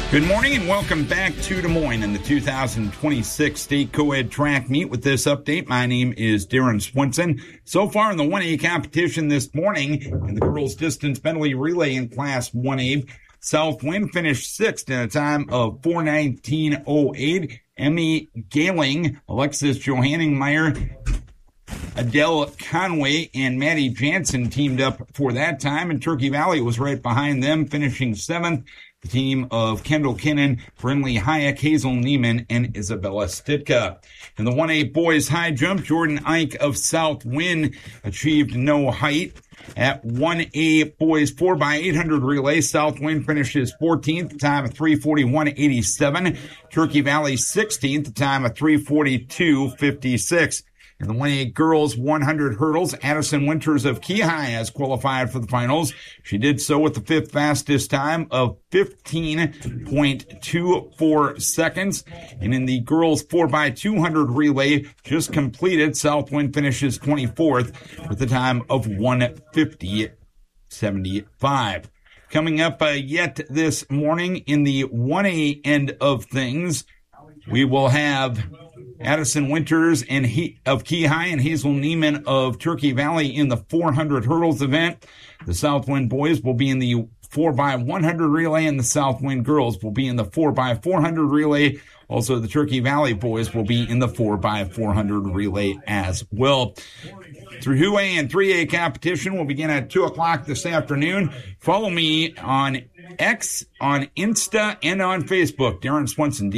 Good morning and welcome back to Des Moines in the 2026 State Co-Ed Track Meet. With this update, my name is Darren Swinson. So far in the 1A competition this morning, in the girls distance medley relay in Class 1A, Southwind finished 6th in a time of 4:19.08. Emmy Galing, Alexis Johanningmeyer, Adele Conway, and Maddie Jansen teamed up for that time, and Turkey Valley was right behind them, finishing 7th. The team of Kendall Kinnan, Brinley Hayek, Hazel Neiman, and Isabella Stitka. In the 1A boys high jump, Jordan Ike of Southwind achieved no height. At 1A boys 4x800 relay, Southwind finishes 14th, the time of 3:41.87. Turkey Valley 16th, the time of 3:42.56. In the 1A girls 100 hurdles, Addison Winters of Key High has qualified for the finals. She did so with the 5th fastest time of 15.24 seconds. And in the girls 4x200 relay, just completed, Southwind finishes 24th with the time of 1:50.75. Coming up yet this morning in the 1A end of things, we will have Addison Winters of Key High and Hazel Neiman of Turkey Valley in the 400 hurdles event. The Southwind boys will be in the 4x100 relay, and the Southwind girls will be in the 4x400 relay. Also, the Turkey Valley boys will be in the 4x400 relay as well. 2A and 3A competition will begin at 2 o'clock this afternoon. Follow me on X, on Insta, and on Facebook. Darren Swinson,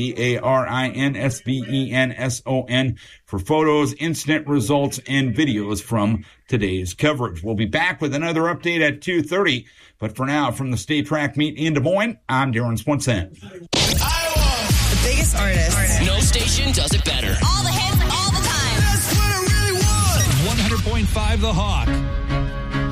DARINSVENSON, for photos, instant results, and videos from today's coverage. We'll be back with another update at 2:30. But for now, from the State Track Meet in Des Moines, I'm Darren Swinson. Iowa! The biggest artists. No station does it better. All the hits, all the time. That's what I really want. 100.5 The Hawk.